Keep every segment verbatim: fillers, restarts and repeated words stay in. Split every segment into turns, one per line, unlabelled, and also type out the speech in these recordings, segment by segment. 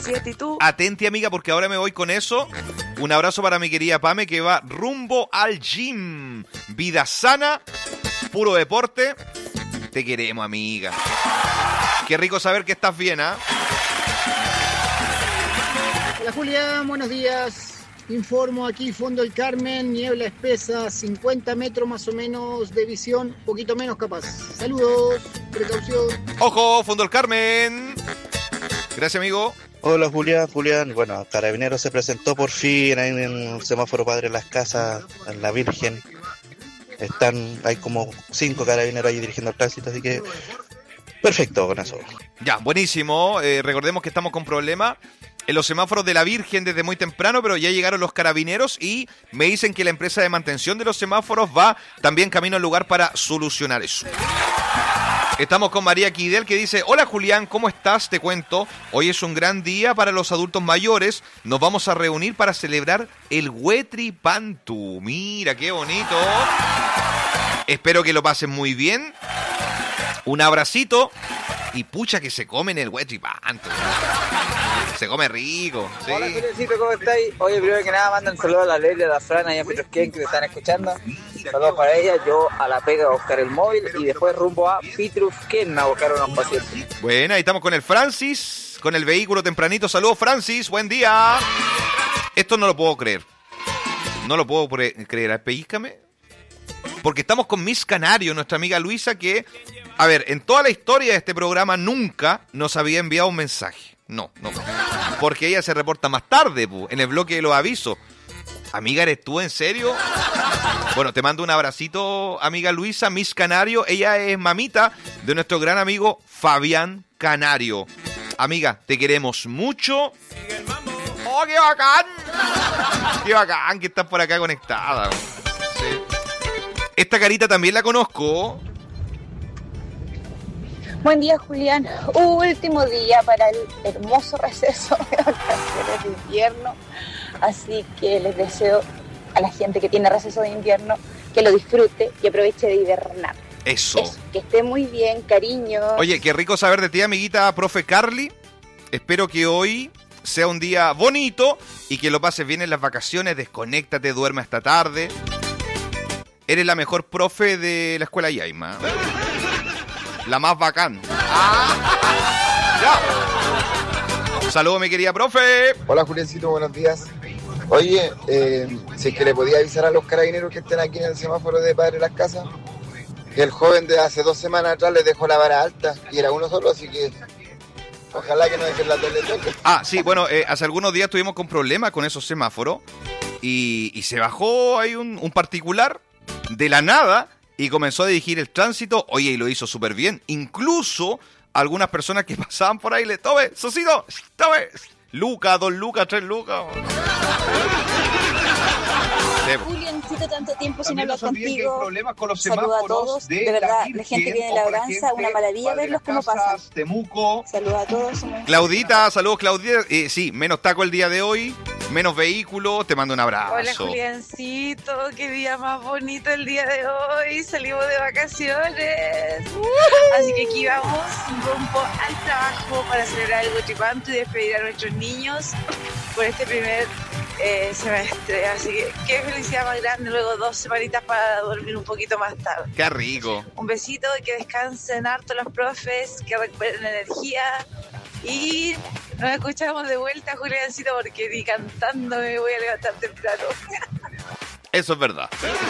Siete, ¿y tú?
Atenti, amiga, porque ahora me voy con eso. Un abrazo para mi querida Pame, que va rumbo al gym. Vida sana, puro deporte. Te queremos, amiga. Qué rico saber que estás bien, ¿ah?
Hola Julián, buenos días. Informo aquí, Fondo del Carmen, niebla espesa, cincuenta metros más o menos de visión, poquito menos capaz. Saludos, precaución.
¡Ojo, Fondo del Carmen! Gracias, amigo.
Hola Julián, Julián. Bueno, Carabineros se presentó por fin ahí en el semáforo Padre Las Casas, en La Virgen. Están, hay como cinco carabineros ahí dirigiendo el tránsito, así que perfecto con eso.
Ya, buenísimo. Eh, recordemos que estamos con problemas en los semáforos de La Virgen desde muy temprano, pero ya llegaron los carabineros y me dicen que la empresa de mantención de los semáforos va también camino al lugar para solucionar eso. Estamos con María Quidel, que dice: hola Julián, ¿cómo estás? Te cuento, hoy es un gran día para los adultos mayores. Nos vamos a reunir para celebrar el Huetripantu. Mira, qué bonito. Espero que lo pasen muy bien. Un abracito. Y pucha que se comen el Huetripantu. Se come rico. Sí.
Hola Juliancito, ¿cómo estáis? Oye, primero que nada, mandan saludos a la Ley de la Fran allá en Petrosquén, que te están escuchando. Saludos para ella, yo a la pega a buscar el móvil y después rumbo a Petrosquén a buscar unos pacientes.
Bueno, ahí estamos con el Francis, con el vehículo tempranito. Saludos Francis, buen día. Esto no lo puedo creer. No lo puedo pre- creer, pellízcame. Porque estamos con Miss Canario, nuestra amiga Luisa, que, a ver, en toda la historia de este programa nunca nos había enviado un mensaje. No, no. Porque ella se reporta más tarde, pu, en el bloque de los avisos. Amiga, ¿eres tú en serio? Bueno, te mando un abracito, amiga Luisa, Miss Canario. Ella es mamita de nuestro gran amigo Fabián Canario. Amiga, te queremos mucho. ¡Oh, qué bacán! ¡Qué bacán que estás por acá conectada! Sí. Esta carita también la conozco.
Buen día, Julián. Último día para el hermoso receso de vacaciones de invierno. Así que les deseo a la gente que tiene receso de invierno que lo disfrute y aproveche de hibernar.
Eso.
Eso. Que esté muy bien, cariño.
Oye, qué rico saber de ti, amiguita profe Carly. Espero que hoy sea un día bonito y que lo pases bien en las vacaciones. Desconéctate, duerme hasta tarde. Eres la mejor profe de la escuela Yaima. La más bacán. ¡Ya! Saludos, mi querida profe.
Hola, Juliancito, buenos días. Oye, eh, si es que le podía avisar a los carabineros que estén aquí en el semáforo de Padre Las Casas, que el joven de hace dos semanas atrás les dejó la vara alta y era uno solo, así que ojalá que no dejen la tele toque.
Ah, sí, bueno, eh, hace algunos días tuvimos con problemas con esos semáforos y, y se bajó ahí un, un particular de la nada y comenzó a dirigir el tránsito. Oye, y lo hizo súper bien. Incluso algunas personas que pasaban por ahí le... ¡Tome, Sosito! ¡Tome! Luca, dos lucas, tres lucas. Sí.
Juliancito, tanto tiempo sin
También
hablar
no se olviden que hay
contigo.
problemas con los
Saludos a
semáforos
todos.
de,
De verdad,
la,
la
Virgen,
gente que viene
o
de
por
labranza,
ejemplo,
una maravilla
Padre
verlos
Las
cómo pasan.
Casas, Temuco.
Saludos a todos. Somos...
Claudita, saludos Claudita. Eh, sí, menos taco el día de hoy, menos vehículo. Te mando un abrazo.
Hola Juliancito, qué día más bonito el día de hoy. Salimos de vacaciones. Así que aquí vamos, rumbo al trabajo para celebrar el Huetripantu y despedir a nuestros niños por este primer eh, semestre. Así que qué felicidad más grande. Luego dos semanitas para dormir un poquito más tarde.
Qué rico.
Un besito y que descansen harto los profes, que recuperen energía. Y nos escuchamos de vuelta, Juliancito, porque ni cantando me voy a levantar temprano.
Eso es verdad.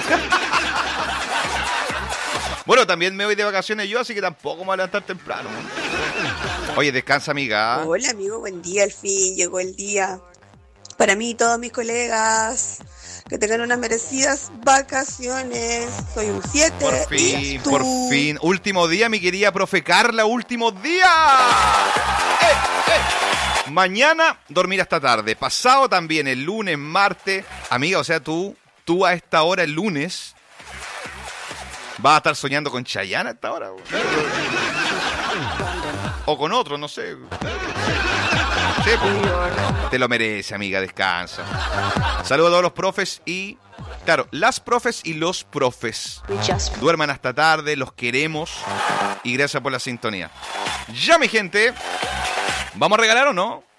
Bueno, también me voy de vacaciones yo, así que tampoco me voy a levantar temprano. Oye, descansa, amiga.
Hola, amigo, buen día. Al fin llegó el día. Para mí y todos mis colegas, que tengan unas merecidas vacaciones. Soy un siete.
Por fin, por fin. Último día, mi querida profe Carla, último día. ¡Eh, eh! Mañana dormir hasta tarde. Pasado también, el lunes, martes. Amiga, o sea, tú, tú a esta hora, el lunes, vas a estar soñando con Chayanne a esta hora. O con otro, no sé. Sí, pues. Te lo merece, amiga, descansa. Saludos a todos los profes y, claro, las profes y los profes. Duerman hasta tarde, los queremos y gracias por la sintonía. Ya, mi gente, ¿vamos a regalar o no?